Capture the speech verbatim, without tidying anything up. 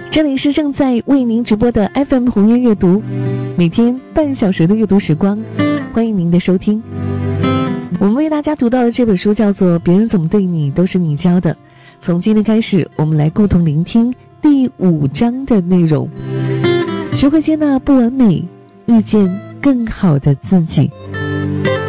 这里是正在为您直播的 F M 红叶阅读，每天半小时的阅读时光，欢迎您的收听。我们为大家读到的这本书叫做《别人怎么对你都是你教的》，从今天开始我们来共同聆听第五章的内容，学会接纳不完美，遇见更好的自己。